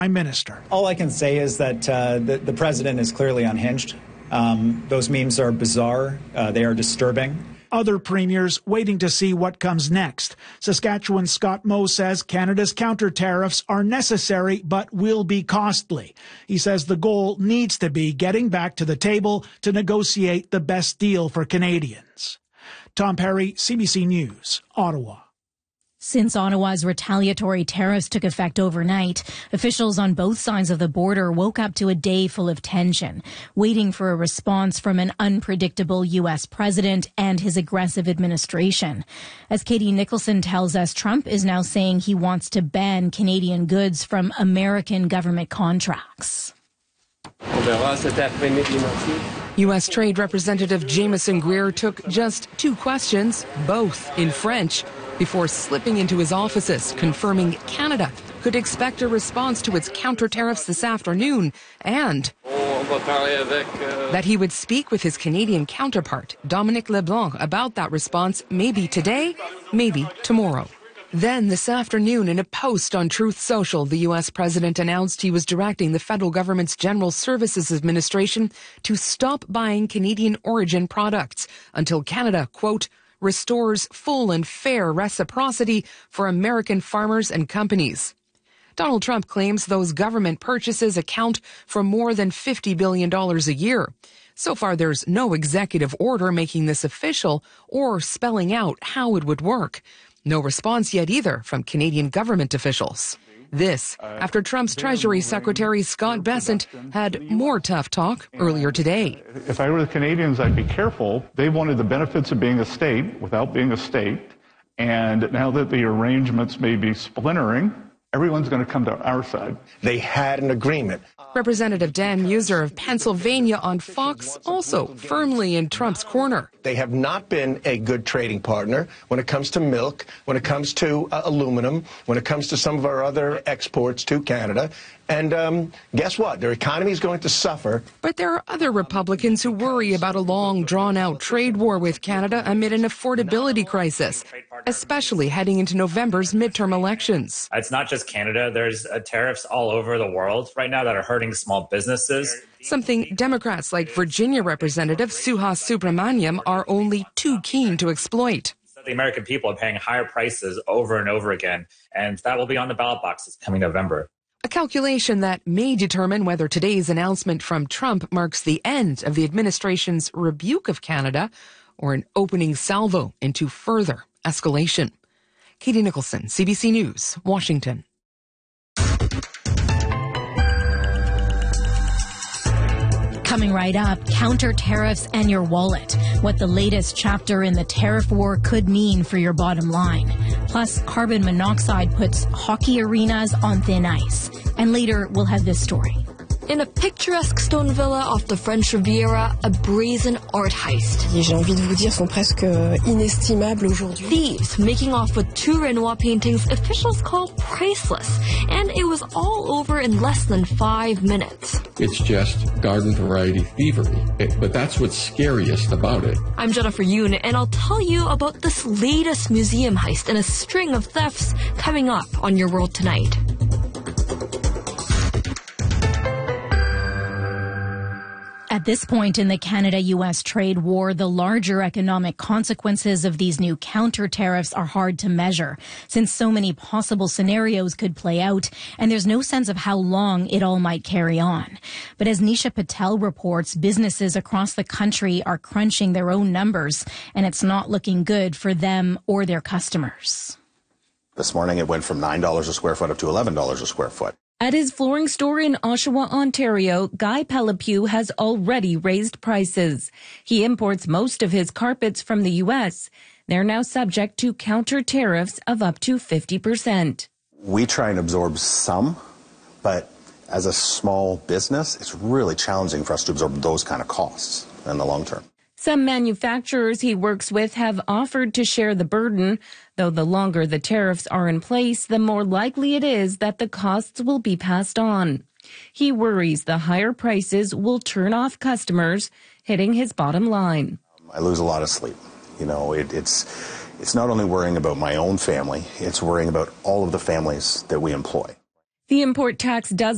Prime Minister. All I can say is that the president is clearly unhinged. Those memes are bizarre. They are disturbing. Other premiers waiting to see what comes next. Saskatchewan's Scott Moe says Canada's counter tariffs are necessary but will be costly. He says the goal needs to be getting back to the table to negotiate the best deal for Canadians. Tom Perry, CBC News, Ottawa. Since Ottawa's retaliatory tariffs took effect overnight, officials on both sides of the border woke up to a day full of tension, waiting for a response from an unpredictable U.S. president and his aggressive administration. As Katie Nicholson tells us, Trump is now saying he wants to ban Canadian goods from American government contracts. U.S. Trade Representative Jameson Greer took just 2 questions, both in French, before slipping into his offices, confirming Canada could expect a response to its counter tariffs this afternoon and that he would speak with his Canadian counterpart, Dominic LeBlanc, about that response maybe today, maybe tomorrow. Then this afternoon, in a post on Truth Social, the U.S. president announced he was directing the federal government's General Services Administration to stop buying Canadian origin products until Canada, quote, restores full and fair reciprocity for American farmers and companies. Donald Trump claims those government purchases account for more than $50 billion a year. So far, there's no executive order making this official or spelling out how it would work. No response yet either from Canadian government officials. This after Trump's Treasury Secretary Scott Bessent had more tough talk earlier today. If I were the Canadians, I'd be careful. They wanted the benefits of being a state without being a state. And now that the arrangements may be splintering, everyone's going to come to our side. They had an agreement. Representative Dan Muser of Pennsylvania on Fox also firmly in Trump's corner. They have not been a good trading partner when it comes to milk, when it comes to aluminum, when it comes to some of our other exports to Canada. And guess what? Their economy is going to suffer. But there are other Republicans who worry about a long, drawn-out trade war with Canada amid an affordability crisis, especially heading into November's midterm elections. It's not just Canada. There's tariffs all over the world right now that are hurting small businesses. Something Democrats like Virginia Representative Suhas Subramaniam are only too keen to exploit. The American people are paying higher prices over and over again, and that will be on the ballot boxes coming November. A calculation that may determine whether today's announcement from Trump marks the end of the administration's rebuke of Canada or an opening salvo into further escalation. Katie Nicholson, CBC News, Washington. Coming right up, counter tariffs and your wallet. What the latest chapter in the tariff war could mean for your bottom line. Plus, carbon monoxide puts hockey arenas on thin ice. And later, we'll have this story. In a picturesque stone villa off the French Riviera, a brazen art heist. J'ai envie de vous dire, sont presque inestimables aujourd'hui. Thieves making off with 2 Renoir paintings officials call priceless. And it was all over in less than 5 minutes. It's just garden variety thievery. But that's what's scariest about it. I'm Jennifer Yoon, and I'll tell you about this latest museum heist and a string of thefts coming up on Your World Tonight. At this point in the Canada-U.S. trade war, the larger economic consequences of these new counter tariffs are hard to measure, since so many possible scenarios could play out, and there's no sense of how long it all might carry on. But as Nisha Patel reports, businesses across the country are crunching their own numbers, and it's not looking good for them or their customers. This morning it went from $9 a square foot up to $11 a square foot. At his flooring store in Oshawa, Ontario, Guy Pellepew has already raised prices. He imports most of his carpets from the U.S. They're now subject to counter tariffs of up to 50%. We try and absorb some, but as a small business, it's really challenging for us to absorb those kind of costs in the long term. Some manufacturers he works with have offered to share the burden, though the longer the tariffs are in place, the more likely it is that the costs will be passed on. He worries the higher prices will turn off customers, hitting his bottom line. I lose a lot of sleep. You know, it's not only worrying about my own family, it's worrying about all of the families that we employ. The import tax does